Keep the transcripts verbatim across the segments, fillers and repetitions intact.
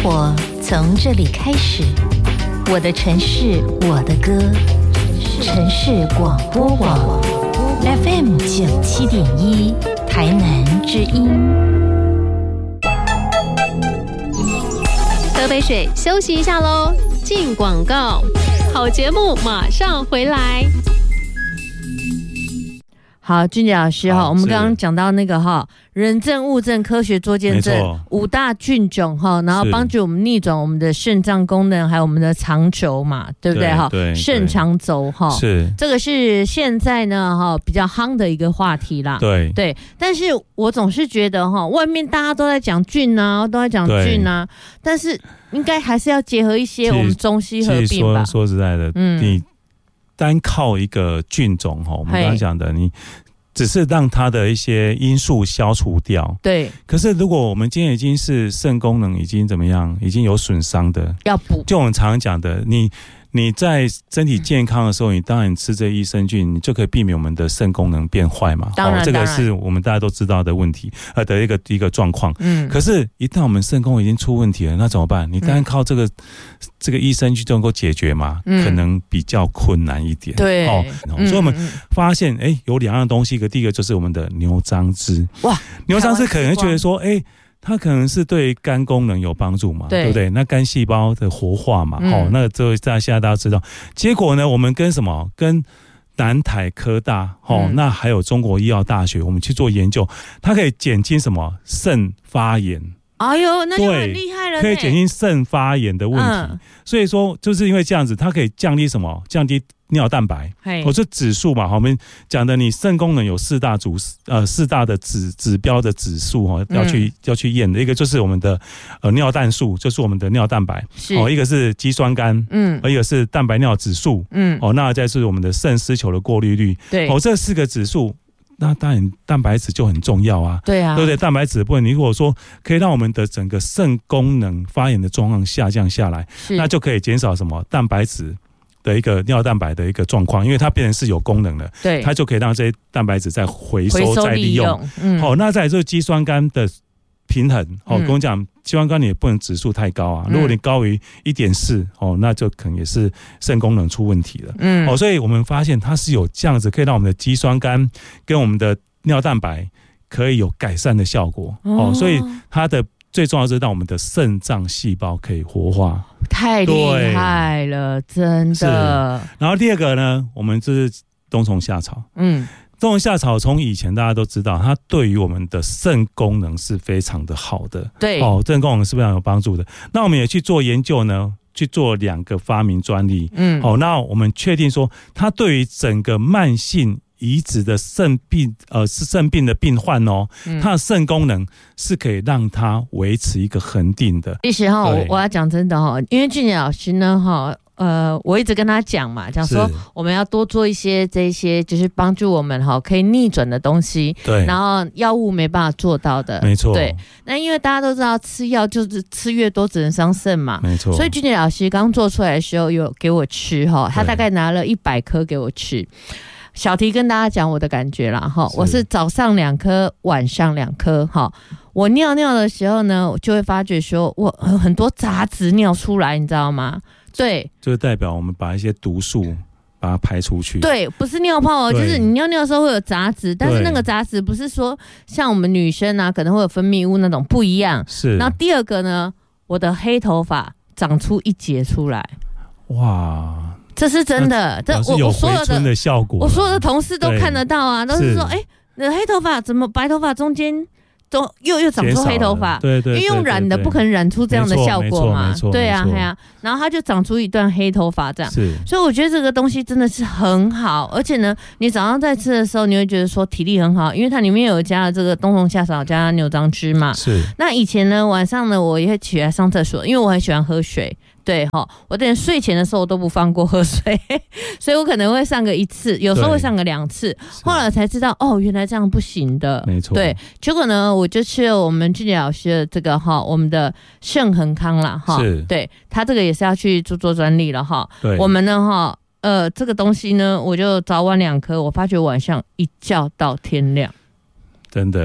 活从这里开始，我的城市，我的歌，城市广播网 F M 九七点一，台南之音。 喝杯水，休息一下喽。进广告，好节目马上回来。 好，俊杰老师哈，我们刚刚讲到那个哈，人证、物证、科学作见证五大菌种哈，然后帮助我们逆转我们的肾脏功能，还有我们的肠轴嘛，对不对哈？肾肠轴哈，是这个是现在呢哈比较夯的一个话题啦。对对，但是我总是觉得哈，外面大家都在讲菌啊，都在讲菌啊，但是应该还是要结合一些我们中西合并吧。 说, 说实在的，嗯，你单靠一个菌种哈，我们刚刚讲的，你只是让它的一些因素消除掉。对。可是如果我们今天已经是肾功能已经怎么样，已经有损伤的，要补。就我们常常讲的，你你在身体健康的时候，你当然吃这益生菌，你就可以避免我们的肾功能变坏嘛。当然，哦、这个是我们大家都知道的问题，呃的一个一个状况。嗯。可是，一旦我们肾功能已经出问题了，那怎么办？你当然靠这个、嗯、这个益生菌就能够解决嘛？嗯。可能比较困难一点。对。哦。嗯、所以我们发现，哎、欸，有两样东西，一个第一个就是我们的牛樟芝。哇。牛樟芝可能会觉得说，哎、欸。它可能是对肝功能有帮助嘛， 对, 对不对？那肝细胞的活化嘛，嗯、哦，那这大家现在大家知道。结果呢，我们跟什么？跟南台科大，哦，嗯、那还有中国医药大学，我们去做研究，它可以减轻什么肾发炎。哎呦，那就很厉害了，可以减轻肾发炎的问题。嗯、所以说，就是因为这样子，它可以降低什么？降低尿蛋白，我这指数嘛，我们讲的你肾功能有四大主呃四大的指指标的指数哈，要去、嗯、要去验的一个就是我们的呃尿蛋素，就是我们的尿蛋白，哦，一个是肌酸酐，嗯，一个是蛋白尿指数，嗯，哦，那再是我们的肾丝球的过滤率，对，哦，这四个指数。那当然，蛋白质就很重要啊，对啊，对不对？蛋白质的部分，你如果说可以让我们的整个肾功能发炎的状况下降下来，那就可以减少什么蛋白质的一个尿蛋白的一个状况，因为它变成是有功能的，对，它就可以让这些蛋白质再回收、再利用。好、嗯哦，那再来就是肌酸酐的平衡，哦，跟我讲，肌酸酐你也不能指数太高啊，如果你高于 一点四 哦，那就可能也是肾功能出问题了。嗯，哦，所以我们发现它是有这样子可以让我们的肌酸酐跟我们的尿蛋白可以有改善的效果。哦，哦所以它的最重要的是让我们的肾脏细胞可以活化。太厉害了，真的。然后第二个呢，我们就是冬虫夏草。嗯。冬虫夏草从以前大家都知道，它对于我们的肾功能是非常的好的，对，哦，肾功能是非常有帮助的。那我们也去做研究呢，去做两个发明专利，嗯，好、哦，那我们确定说，它对于整个慢性移植的肾病，呃，是肾病的病患哦，嗯、它的肾功能是可以让它维持一个恒定的。其实哈，我我要讲真的哈，因为俊杰老师呢哈。呃，我一直跟他讲嘛，讲说我们要多做一些这些，就是帮助我们哈可以逆转的东西。对，然后药物没办法做到的，没错。对，那因为大家都知道吃药就是吃越多只能伤肾嘛，没错。所以俊杰老师刚做出来的时候有给我吃哈，他大概拿了一百颗给我吃。小题跟大家讲我的感觉啦哈，我是早上两颗，晚上两颗哈。我尿尿的时候呢，我就会发觉说我很多杂质尿出来，你知道吗？对，就是代表我们把一些毒素把它排出去。对，不是尿泡哦，就是你尿尿的时候会有杂质，但是那个杂质不是说像我们女生啊可能会有分泌物那种，不一样。是。然后第二个呢，我的黑头发长出一截出来。哇，这是真的，这我我所有的效果，我所有的同事都看得到啊，都是说，哎，你的黑头发怎么白头发中间？都又又长出黑头发，对 对, 对, 对，因为用染的不可能染出这样的效果嘛，对啊，对啊，然后它就长出一段黑头发这样，是，所以我觉得这个东西真的是很好，而且呢，你早上在吃的时候，你会觉得说体力很好，因为它里面有加了这个冬虫夏草加牛樟芝嘛，是。那以前呢，晚上呢，我也会起来上厕所，因为我很喜欢喝水。对哈，我连睡前的时候我都不放过喝水，所以我可能会上个一次，有时候会上个两次。后来才知道，哦，原来这样不行的。没错。对，结果呢，我就吃了我们俊杰老师的这个哈，我们的肾恒康啦哈。是。对，他这个也是要去做做专利了哈。对。我们呢哈，呃，这个东西呢，我就早晚两颗，我发觉晚上一觉到天亮。真的。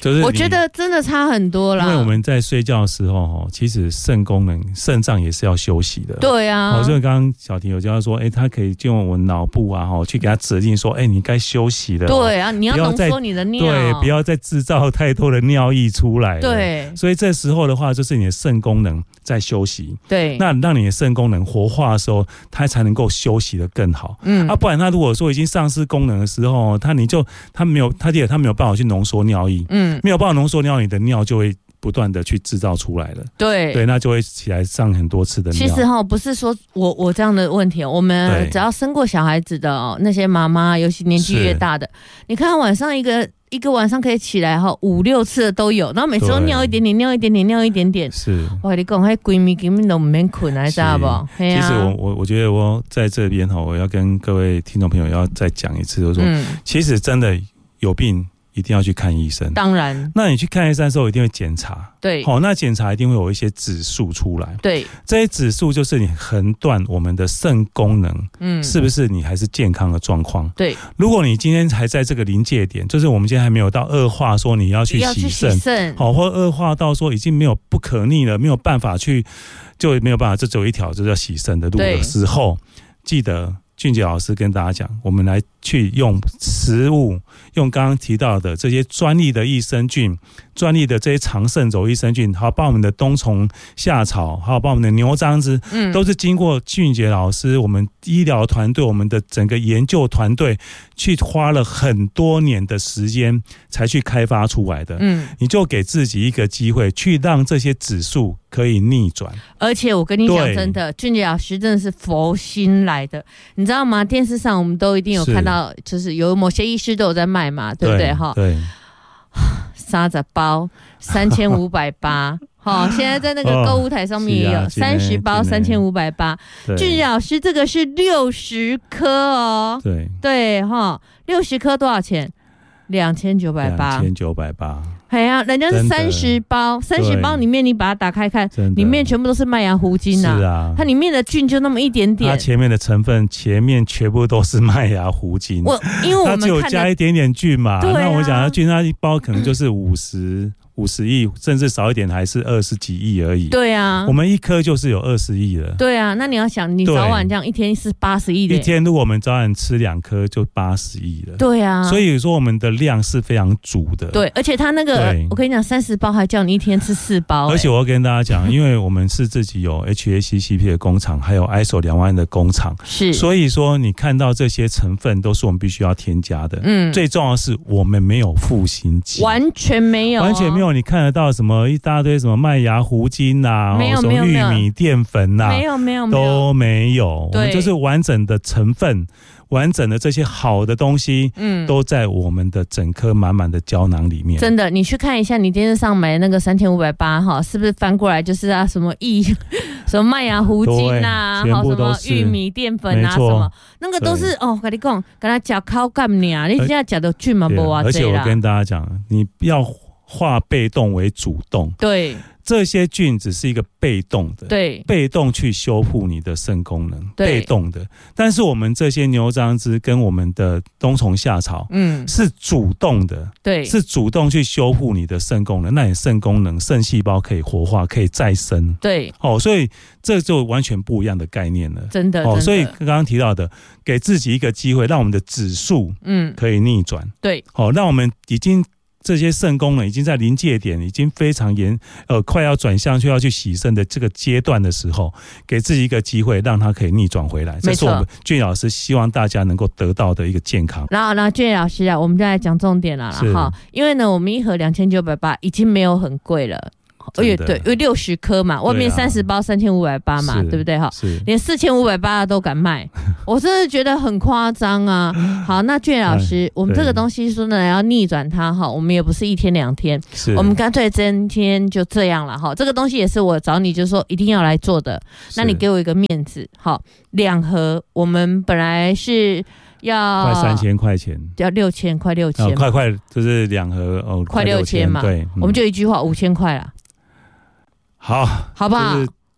就是我觉得真的差很多啦。 因为我们在睡觉的时候，其实肾功能、肾脏也是要休息的。 对啊， 哦，所以刚刚小婷有教说，哎、欸，他可以用我脑部啊，哈，去给他指令说，哎、欸，你该休息了。 对啊，你要浓缩你的尿， 对，不要再制造太多的尿液出来了。 对， 所以这时候的话，就是你的肾功能在休息。 对， 那让你的肾功能活化的时候，它才能够休息的更好。嗯，啊，不然它如果说已经丧失功能的时候，它你就它没有，它第二它没有办法去浓缩尿液。嗯。没有办法浓缩尿，你的尿就会不断的去制造出来了。对对，那就会起来上很多次的尿。 其实哈，不是说我我这样的问题，我们只要生过小孩子的哦，那些妈妈，尤其年纪越大的，你看晚上一个一个晚上可以起来哈五六次的都有，然后每次都尿一点点，尿一点点，尿一点点。是，我跟你讲，那闺蜜根本都唔免困来，知道不？ 其实我我我觉得我在这边哈，我要跟各位听众朋友要再讲一次，就是说，嗯、其实真的有病。一定要去看医生， 当然。 那你去看医生的时候，一定会检查， 对， 好、哦，那检查一定会有一些指数出来， 对， 这些指数就是你横断我们的肾功能，嗯，是不是你还是健康的状况？ 对， 如果你今天还在这个临界点，就是我们今天还没有到恶化，说你要去洗肾，好，或恶化到说已经没有不可逆了，没有办法去，就没有办法，这只有一条，就是要洗肾的路的时候，记得。俊杰老师跟大家讲，我们来去用食物，用刚刚提到的这些专利的益生菌、专利的这些长肾轴益生菌，还有包括我们的冬虫夏草，还有包括我们的牛樟芝，嗯，都是经过俊杰老师、我们医疗团队、我们的整个研究团队去花了很多年的时间才去开发出来的。嗯，你就给自己一个机会，去让这些指数可以逆转。 而且我跟你讲，真的，俊杰老师真的是佛心来的，你知道吗？电视上我们都一定有看到，就是有某些医师都有在卖嘛，对不对？哈， 对， 三十包三千五百八，好，现在在那个购物台上面也有三十包三千五百八。俊杰老师，这个是六十颗哦， 对对哈，六十颗多少钱？两千九百八， 两千九百八。 哎呀，人家是三十包，三十包里面你把它打开看，里面全部都是麦芽糊精啊，是啊，它里面的菌就那么一点点， 它前面的成分前面全部都是麦芽糊精， 我因为我们它只有加一点点菌嘛， 对啊、 那我讲它菌，它一包可能就是五十。五十亿，甚至少一点，还是二十几亿而已。 对啊， 我们一颗就是有二十亿了。 对啊，那你要想，你早晚这样一天是八十亿的。 一天如果我们早晚吃两颗，就八十亿了。 对啊， 所以说我们的量是非常足的。 对，而且它那个，我跟你讲，三十包还叫你一天吃四包、欸。 而且我要跟大家讲，因为我们是自己有 H A C C P 的工厂，还有 I S O 两万的工厂， 是， 所以说你看到这些成分都是我们必须要添加的。嗯，最重要的是我们没有赋新剂， 完全没有、哦， 完全没有。你看得到什么？什么一大堆什么麦芽糊精啊， 没有什么玉米淀粉啊， 没有没有都没有，我们就是完整的成分，完整的这些好的东西，嗯，都在我们的整颗满满的胶囊里面。 真的，你去看一下，你电视上买那个三千五百八哈，是不是翻过来就是啊什么益什么麦芽糊精啊，好什么玉米淀粉啊，什么那个都是哦，跟你讲，跟他讲口感呢，你现在讲的菌嘛不啊？ 而且我跟大家讲，你要化被动为主动， 对， 这些菌只是一个被动的， 对， 被动去修复你的肾功能，被动的。但是我们这些牛樟芝跟我们的冬虫夏草，嗯，是主动的， 对， 是主动去修复你的肾功能，那你肾功能、肾细胞可以活化，可以再生， 对， 哦，所以这就完全不一样的概念了， 真的， 哦，所以刚刚提到的，给自己一个机会，让我们的指数，嗯，可以逆转， 对， 好，让我们已经。这些肾功能已经在临界点，已经非常严，呃，快要转向就要去洗肾的这个阶段的时候，给自己一个机会，让它可以逆转回来。这是我们俊老师希望大家能够得到的一个健康。 然后，然后俊老师啊，我们就来讲重点了啦哈，因为呢，我们一盒两千九百八已经没有很贵了。对，因为六十颗嘛，外面三十包三千五百八嘛，对不对哈？连四千五百八都敢卖，我真的觉得很夸张啊！好，那俊老师，我们这个东西说呢要逆转它哈，我们也不是一天两天，我们干脆今天就这样了哈。这个东西也是我找你，就是说一定要来做的，那你给我一个面子，好，两盒我们本来是。要快三千块钱， 要六千，快六千、哦， 快快就是两盒哦， 快六千嘛， 对、 嗯，我们就一句话，五千块啦。 好， 好不好？ 就是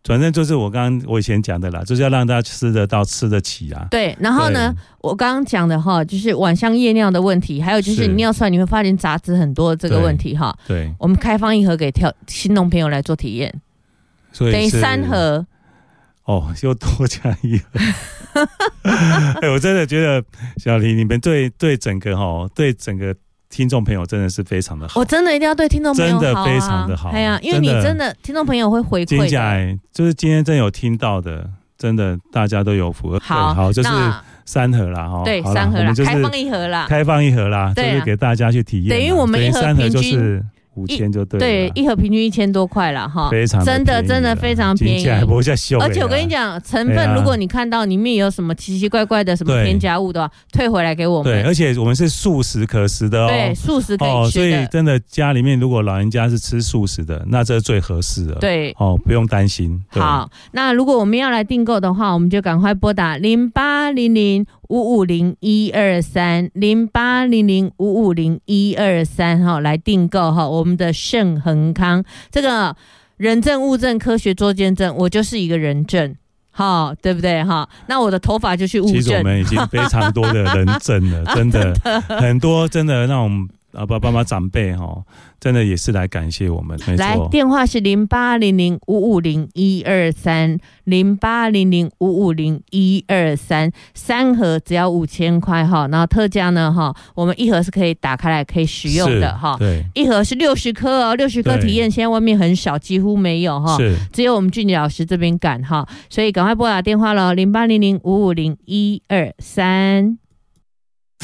反正就是我刚刚我以前讲的啦，就是要让大家吃得到、吃得起啊。 对，然后呢，我刚刚讲的哈，就是晚上夜尿的问题，还有就是你尿出来你会发现杂质很多这个问题哈。 对， 我们开放一盒给跳新农朋友来做体验， 所以等于三盒。 哦，又多加一盒。哎，我真的觉得小黎，你们对对整个哈，对整个。听众朋友真的是非常的好， 我真的一定要对听众朋友好、啊， 真的非常的好。 哎呀，因为你真的听众朋友会回馈的， 就是今天真有听到的，真的大家都有符合。 好， 好，就是三盒啦，哈， 对，三盒啦，开放一盒啦， 开放一盒啦，就是给大家去体验。 等于我们一盒三盒就是五千就对了， 对，一盒平均一千多块了哈， 非常真的真的非常便宜，而且我跟你讲，成分如果你看到里面有什么奇奇怪怪的什么添加物的话，退回来给我们。 对，而且我们是素食可食的哦， 对，素食可以吃的、 哦，所以真的家里面如果老人家是吃素食的，那这最合适了。 对， 哦，不用担心。 好，那如果我们要来订购的话，我们就赶快拨打零八零零五五零一二三零八零零五五零一二三哈来订购哈我们的盛恒康这个人证物证科学做见证，我就是一个人证。好，对不对哈？那我的头发就去物证。 其实我们已经非常多的人证了，真的很多，真的那种啊爸爸妈长辈哈，真的也是来感谢我们。没错， 来电话是零八零零五五零一二三零八零零五五零一二三，三盒只要五千块哈，然后特价呢哈，我们一盒是可以打开来可以使用的哈， 对， 一盒是六十颗哦，六十颗体验，现在外面很少，几乎没有哈，只有我们俊杰老师这边敢哈，所以赶快拨打电话了，零八零零五五零一二三。